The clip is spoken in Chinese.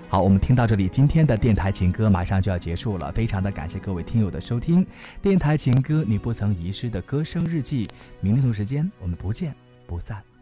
好，我们听到这里，今天的电台情歌马上就要结束了，非常的感谢各位听友的收听。电台情歌，你不曾遗失的歌声日记，明天同时间我们不见不散。